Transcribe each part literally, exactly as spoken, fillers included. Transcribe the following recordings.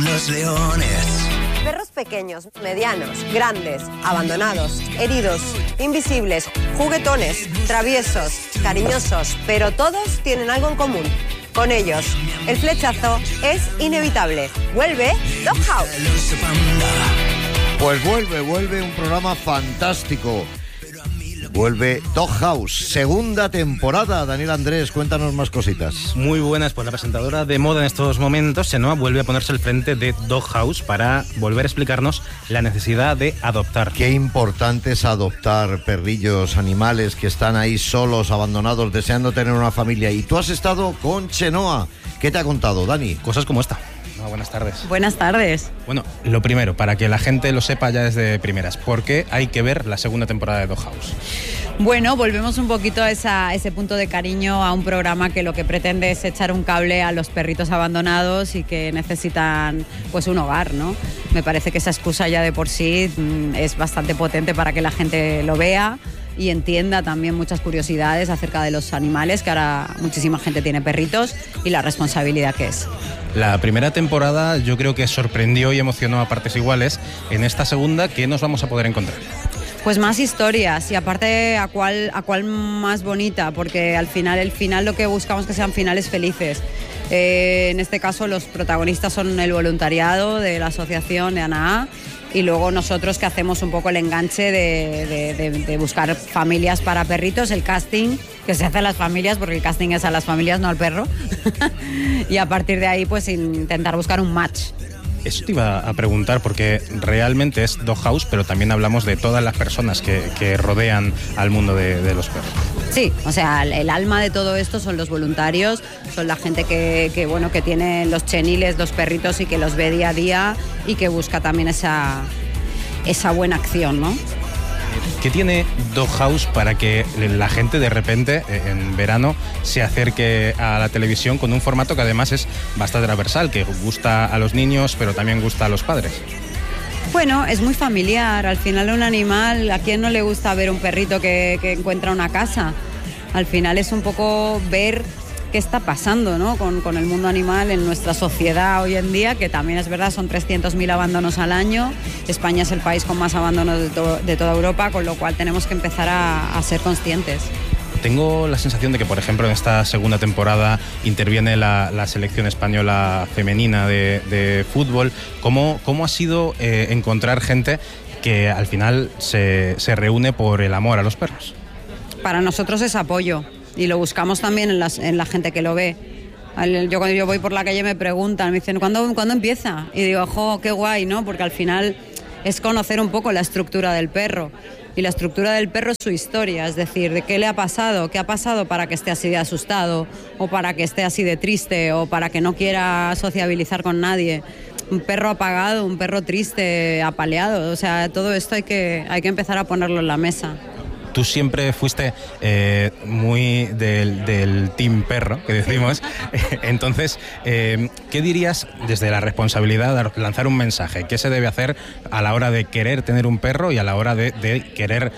los leones. Perros pequeños, medianos, grandes, abandonados, heridos, invisibles, juguetones, traviesos, cariñosos, pero todos tienen algo en común. Con ellos, el flechazo es inevitable. Vuelve Dog House. Pues vuelve, vuelve un programa fantástico. Vuelve Dog House, segunda temporada. Daniel Andrés, cuéntanos más cositas. Muy buenas, pues la presentadora de moda en estos momentos, Xenoa, vuelve a ponerse al frente de Dog House para volver a explicarnos la necesidad de adoptar. Qué importante es adoptar perrillos, animales que están ahí solos, abandonados, deseando tener una familia. Y tú has estado con Xenoa. ¿Qué te ha contado, Dani? Cosas como esta. No, buenas tardes. Buenas tardes. Bueno, lo primero, para que la gente lo sepa ya desde primeras, ¿por qué hay que ver la segunda temporada de Dog House? Bueno, volvemos un poquito a esa, ese punto de cariño a un programa que lo que pretende es echar un cable a los perritos abandonados y que necesitan pues un hogar, ¿no? Me parece que esa excusa ya de por sí es bastante potente para que la gente lo vea y entienda también muchas curiosidades acerca de los animales, que ahora muchísima gente tiene perritos, y la responsabilidad que es. La primera temporada yo creo que sorprendió y emocionó a partes iguales. En esta segunda, ¿qué nos vamos a poder encontrar? Pues más historias, y aparte a cuál, a cuál más bonita, porque al final, el final lo que buscamos que sean finales felices. Eh, en este caso los protagonistas son el voluntariado de la asociación de ANAA, y luego nosotros que hacemos un poco el enganche de, de, de, de buscar familias para perritos, el casting que se hace a las familias, porque el casting es a las familias, no al perro. Y a partir de ahí pues intentar buscar un match. Eso te iba a preguntar, porque realmente es Dog House, pero también hablamos de todas las personas que, que rodean al mundo de, de los perros. Sí, o sea, el, el alma de todo esto son los voluntarios, son la gente que, que, bueno, que tiene los cheniles, los perritos, y que los ve día a día y que busca también esa, esa buena acción, ¿no? ¿Qué tiene Dog House para que la gente de repente, en verano, se acerque a la televisión con un formato que además es bastante transversal, que gusta a los niños, pero también gusta a los padres? Bueno, es muy familiar. Al final un animal, ¿a quién no le gusta ver un perrito que, que encuentra una casa? Al final es un poco ver qué está pasando, ¿no? con, con el mundo animal en nuestra sociedad hoy en día, que también es verdad, son trescientos mil abandonos al año. España es el país con más abandonos de, to- de toda Europa, con lo cual tenemos que empezar a, a ser conscientes. Tengo la sensación de que, por ejemplo, en esta segunda temporada interviene la, la selección española femenina de, de fútbol. ¿Cómo, cómo ha sido eh, encontrar gente que al final se, se reúne por el amor a los perros? Para nosotros es apoyo, y lo buscamos también en, las, en la gente que lo ve. Yo cuando yo voy por la calle me preguntan, me dicen, ¿cuándo, ¿cuándo empieza? Y digo, jo, qué guay, ¿no? Porque al final es conocer un poco la estructura del perro. Y la estructura del perro es su historia, es decir, de qué le ha pasado, qué ha pasado para que esté así de asustado, o para que esté así de triste, o para que no quiera sociabilizar con nadie. Un perro apagado, un perro triste, apaleado, o sea, todo esto hay que, hay que empezar a ponerlo en la mesa. Tú siempre fuiste eh, muy del, del team perro, que decimos. Entonces, eh, ¿qué dirías desde la responsabilidad de lanzar un mensaje? ¿Qué se debe hacer a la hora de querer tener un perro y a la hora de, de querer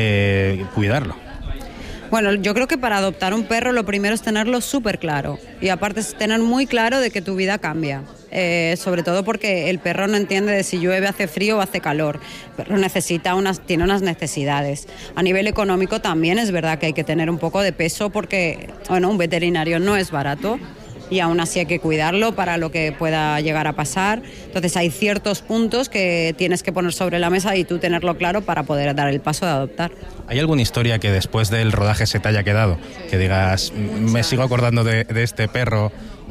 eh, cuidarlo? Bueno, yo creo que para adoptar un perro lo primero es tenerlo súper claro, y aparte es tener muy claro de que tu vida cambia. Eh, sobre todo porque el perro no entiende de si llueve, hace frío o hace calor. El perro necesita unas, tiene unas necesidades. A nivel económico también es verdad que hay que tener un poco de peso, porque bueno, un veterinario no es barato y aún así hay que cuidarlo para lo que pueda llegar a pasar. Entonces hay ciertos puntos que tienes que poner sobre la mesa y tú tenerlo claro para poder dar el paso de adoptar. ¿Hay alguna historia que después del rodaje se te haya quedado? Que digas, me sigo acordando de, de este perro.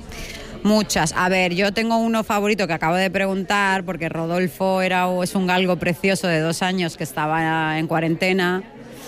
Muchas. A ver, yo tengo uno favorito que acabo de preguntar, porque Rodolfo era, es un galgo precioso de dos años que estaba en cuarentena.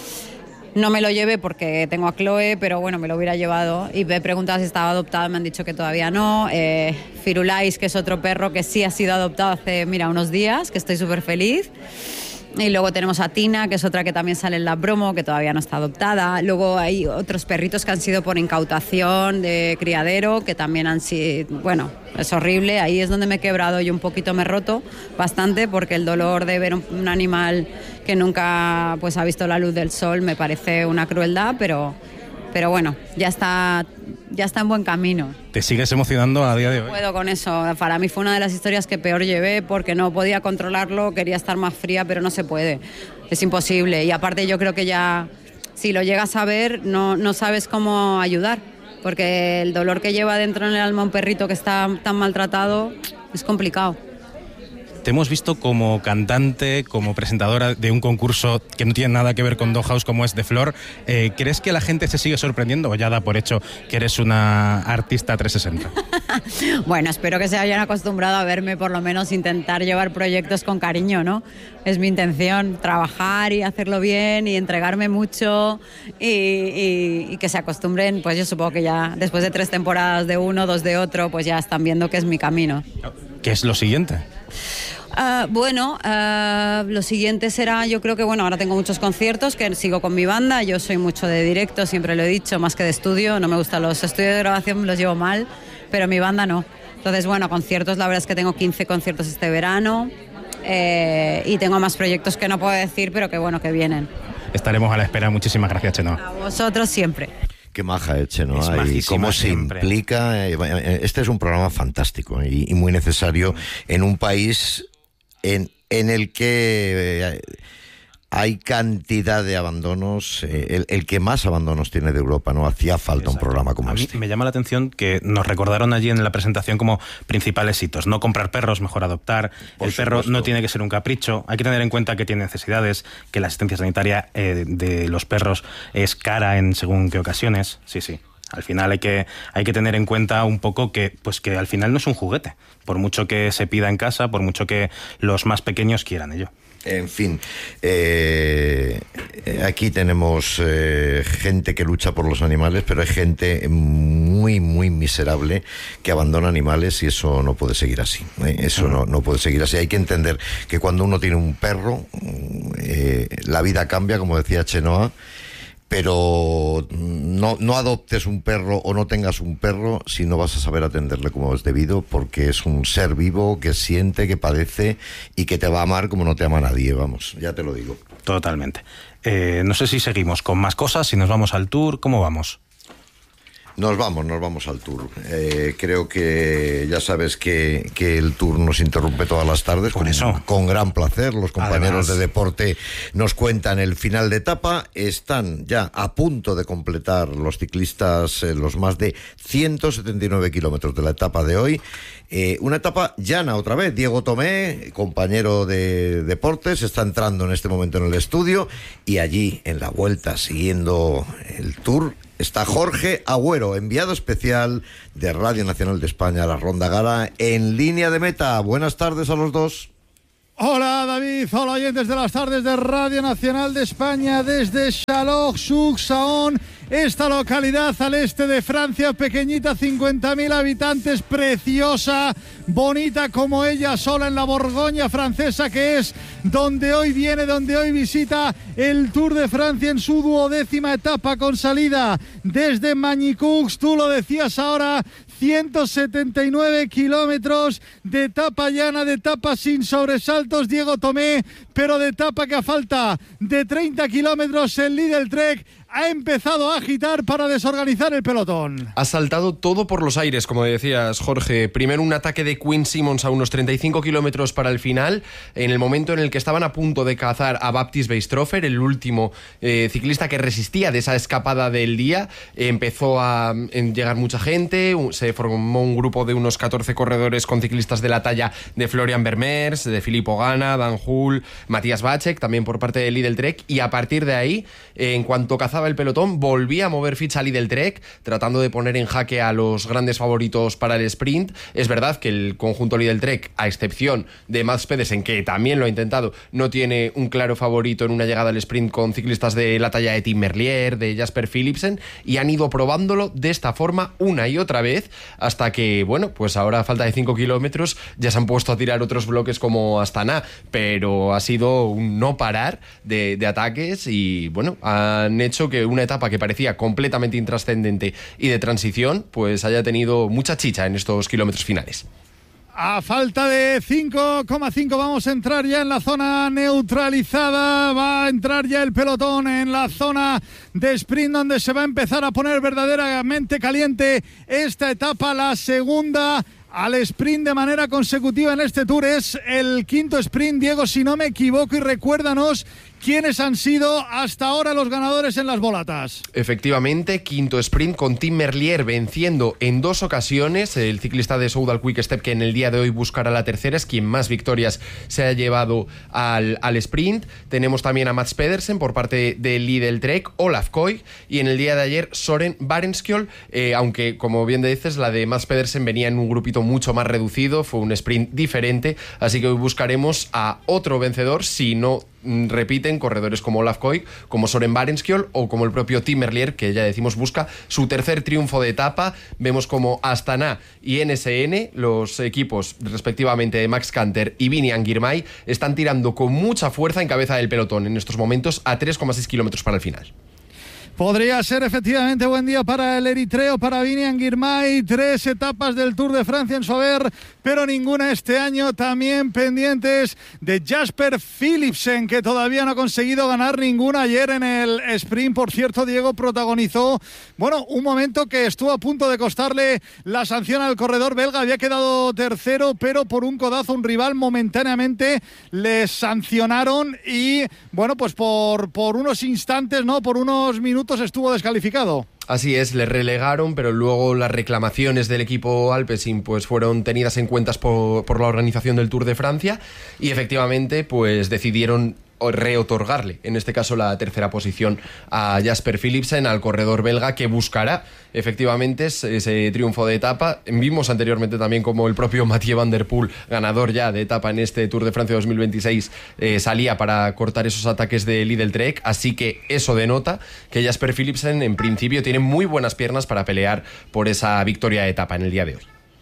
No me lo llevé porque tengo a Chloe, pero bueno, me lo hubiera llevado. Y me he preguntado si estaba adoptado, me han dicho que todavía no. Eh, Firulais, que es otro perro que sí ha sido adoptado hace, mira, unos días, que estoy súper feliz. Y luego tenemos a Tina, que es otra que también sale en la promo, que todavía no está adoptada. Luego hay otros perritos que han sido por incautación de criadero, que también han sido... Bueno, es horrible. Ahí es donde me he quebrado y un poquito me he roto bastante, porque el dolor de ver un, un animal que nunca pues, ha visto la luz del sol me parece una crueldad, pero, pero bueno, ya está ya está en buen camino. ¿Te sigues emocionando a día de hoy? No puedo con eso. Para mí fue una de las historias que peor llevé porque no podía controlarlo, quería estar más fría, pero no se puede. Es imposible. Y aparte yo creo que ya, si lo llegas a ver, no, no sabes cómo ayudar, porque el dolor que lleva dentro en el alma un perrito que está tan maltratado es complicado. Te hemos visto como cantante, como presentadora de un concurso que no tiene nada que ver con Doghouse como es de Flor. Eh, ¿Crees que la gente se sigue sorprendiendo o ya da por hecho que eres una artista trescientos sesenta? Bueno, espero que se hayan acostumbrado a verme, por lo menos intentar llevar proyectos con cariño, ¿no? Es mi intención, trabajar y hacerlo bien y entregarme mucho y, y, y que se acostumbren. Pues yo supongo que ya después de tres temporadas de uno, dos de otro, pues ya están viendo que es mi camino. ¿Qué es lo siguiente? Uh, bueno, uh, lo siguiente será, yo creo que bueno, ahora tengo muchos conciertos que sigo con mi banda, yo soy mucho de directo, siempre lo he dicho, más que de estudio, no me gustan los estudios de grabación, los llevo mal, pero mi banda no. Entonces, bueno, conciertos, la verdad es que tengo quince conciertos este verano eh, y tengo más proyectos que no puedo decir, pero que bueno, que vienen. Estaremos a la espera, muchísimas gracias, Chenoa. A vosotros siempre. Qué maja, eh, Chenoa, y cómo se siempre. implica. Eh, este es un programa fantástico y, y muy necesario en un país en, en el que eh, hay cantidad de abandonos, eh, el, el que más abandonos tiene de Europa, ¿no? Hacía falta Exacto. un programa como a este. Mí me llama la atención que nos recordaron allí en la presentación como principales hitos. No comprar perros, mejor adoptar. Por el supuesto. Perro no tiene que ser un capricho. Hay que tener en cuenta que tiene necesidades, que la asistencia sanitaria eh, de los perros es cara en según qué ocasiones. Sí, sí. Al final hay que, hay que tener en cuenta un poco que, pues que al final no es un juguete. Por mucho que se pida en casa, por mucho que los más pequeños quieran ello. En fin, eh, aquí tenemos eh, gente que lucha por los animales, pero hay gente muy, muy miserable que abandona animales y eso no puede seguir así. ¿eh? Eso no, no puede seguir así. Hay que entender que cuando uno tiene un perro, eh, la vida cambia, como decía Chenoa, pero no, no adoptes un perro o no tengas un perro si no vas a saber atenderle como es debido, porque es un ser vivo que siente, que padece y que te va a amar como no te ama nadie, vamos, ya te lo digo. Totalmente. Eh, no sé si seguimos con más cosas, si nos vamos al tour, ¿cómo vamos? Nos vamos, nos vamos al tour. Eh, creo que ya sabes que, que el tour nos interrumpe todas las tardes. Por con, eso. Con gran placer. Los compañeros Además, de deporte nos cuentan el final de etapa. Están ya a punto de completar los ciclistas eh, los más de ciento setenta y nueve kilómetros de la etapa de hoy. Eh, una etapa llana otra vez. Diego Tomé, compañero de deportes, está entrando en este momento en el estudio y allí en la vuelta siguiendo el tour está Jorge Agüero, enviado especial de Radio Nacional de España a la Ronda Gala en línea de meta. Buenas tardes a los dos. Hola David, hola oyentes de las tardes de Radio Nacional de España desde Chalon-sur-Saône, esta localidad al este de Francia, pequeñita, cincuenta mil habitantes, preciosa, bonita como ella sola en la Borgoña francesa, que es donde hoy viene, donde hoy visita el Tour de Francia en su duodécima etapa con salida desde Magny-Cours, tú lo decías ahora, ciento setenta y nueve kilómetros de etapa llana, de etapa sin sobresaltos, Diego Tomé, pero de etapa que a falta de treinta kilómetros el Lidl Trek ha empezado a agitar para desorganizar el pelotón. Ha saltado todo por los aires, como decías, Jorge. Primero un ataque de Quinn Simmons a unos treinta y cinco kilómetros para el final, en el momento en el que estaban a punto de cazar a Baptiste Weistrofer, el último eh, ciclista que resistía de esa escapada del día. Eh, empezó a eh, llegar mucha gente, se formó un grupo de unos catorce corredores con ciclistas de la talla de Florian Vermeers, de Filippo Ganna, Dan Hull, Matías Vacek, también por parte del Lidl Trek, y a partir de ahí, eh, en cuanto cazaba el pelotón, volvía a mover ficha Lidl Trek, tratando de poner en jaque a los grandes favoritos para el sprint. Es verdad que el conjunto Lidl Trek, a excepción de Mads Pedersen, que también lo ha intentado, no tiene un claro favorito en una llegada al sprint con ciclistas de la talla de Tim Merlier, de Jasper Philipsen, y han ido probándolo de esta forma una y otra vez, hasta que, bueno, pues ahora a falta de cinco kilómetros ya se han puesto a tirar otros bloques como Astana, pero ha sido un no parar de, de ataques y, bueno, han hecho que una etapa que parecía completamente intrascendente y de transición, pues haya tenido mucha chicha en estos kilómetros finales. A falta de cinco coma cinco vamos a entrar ya en la zona neutralizada, va a entrar ya el pelotón en la zona de sprint donde se va a empezar a poner verdaderamente caliente esta etapa, la segunda al sprint de manera consecutiva en este Tour. Es el quinto sprint, Diego, si no me equivoco, y recuérdanos quiénes han sido hasta ahora los ganadores en las volatas. Efectivamente, quinto sprint con Tim Merlier venciendo en dos ocasiones. El ciclista de Soudal Quick Step, que en el día de hoy buscará la tercera, es quien más victorias se ha llevado al, al sprint. Tenemos también a Mats Pedersen por parte del Lidl Trek, Olaf Koig, y en el día de ayer Soren Varenskjold, eh, aunque como bien dices, la de Mats Pedersen venía en un grupito mucho más reducido, fue un sprint diferente, así que hoy buscaremos a otro vencedor, si no repiten corredores como Olaf Koig, como Soren Varenskjold o como el propio Tim Merlier, que ya decimos busca su tercer triunfo de etapa. Vemos como Astana y N S N, los equipos respectivamente de Max Canter y Vinian Girmay, están tirando con mucha fuerza en cabeza del pelotón en estos momentos a tres coma seis kilómetros para el final. Podría ser efectivamente buen día para el eritreo, para Vinian Girmay. Tres etapas del Tour de Francia en su haber, pero ninguna este año. También pendientes de Jasper Philipsen, que todavía no ha conseguido ganar ninguna. Ayer en el sprint, por cierto, Diego protagonizó, bueno, un momento que estuvo a punto de costarle la sanción al corredor belga. Había quedado tercero, pero por un codazo un rival momentáneamente le sancionaron y, bueno, pues por, por unos instantes, ¿no? Por unos minutos estuvo descalificado. Así es, le relegaron, pero luego las reclamaciones del equipo Alpecin pues fueron tenidas en cuenta por, por la organización del Tour de Francia y efectivamente pues decidieron reotorgarle, en este caso la tercera posición a Jasper Philipsen, al corredor belga, que buscará efectivamente ese triunfo de etapa. Vimos anteriormente también como el propio Mathieu Van Der Poel, ganador ya de etapa en este Tour de Francia dos mil veintiséis, eh, salía para cortar esos ataques de Lidl Trek, así que eso denota que Jasper Philipsen en principio tiene muy buenas piernas para pelear por esa victoria de etapa en el día de hoy.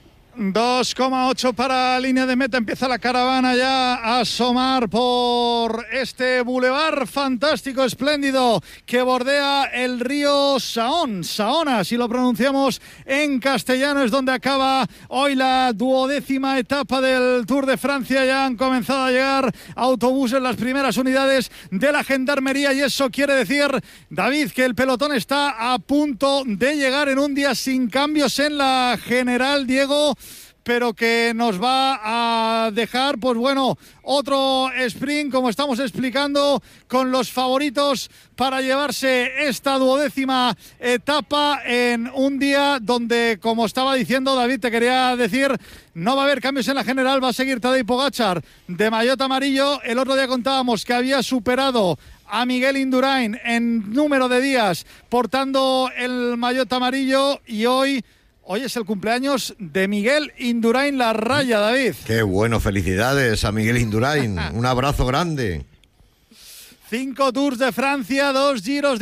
dos coma ocho para línea de meta. Empieza la caravana ya a asomar por este bulevar fantástico, espléndido, que bordea el río Saón. Saona, si lo pronunciamos en castellano, es donde acaba hoy la duodécima etapa del Tour de Francia. Ya han comenzado a llegar autobuses, las primeras unidades de la gendarmería, y eso quiere decir, David, que el pelotón está a punto de llegar en un día sin cambios en la general, Diego, pero que nos va a dejar, pues bueno, otro sprint, como estamos explicando, con los favoritos para llevarse esta duodécima etapa en un día donde, como estaba diciendo David, te quería decir, no va a haber cambios en la general. Va a seguir Tadej Pogačar de maillot amarillo. El otro día contábamos que había superado a Miguel Indurain en número de días portando el maillot amarillo, y hoy Hoy es el cumpleaños de Miguel Indurain La Raya, David. Qué bueno, felicidades a Miguel Indurain. Un abrazo grande. Cinco Tours de Francia, dos Giros de